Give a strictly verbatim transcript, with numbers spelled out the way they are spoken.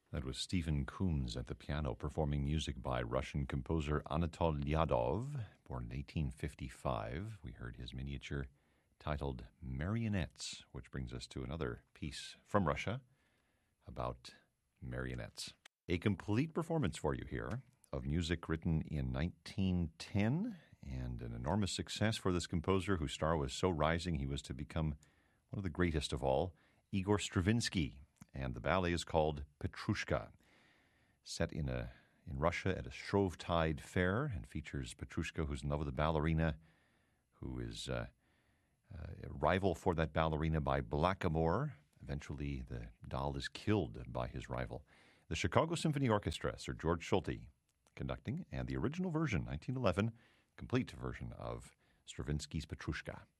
That was Stephen Kunz at the piano, performing music by Russian composer Anatol Lyadov, born in eighteen fifty-five. We heard his miniature titled Marionettes, which brings us to another piece from Russia about marionettes. A complete performance for you here of music written in nineteen ten, and an enormous success for this composer whose star was so rising he was to become one of the greatest of all, Igor Stravinsky. And the ballet is called Petrushka, set in a in Russia at a Shrovetide fair, and features Petrushka, who's in love with a ballerina, who is uh, uh, a rival for that ballerina by Blackamoor. Eventually, the doll is killed by his rival. The Chicago Symphony Orchestra, Sir George Solti conducting, and the original version, nineteen eleven, complete version of Stravinsky's Petrushka.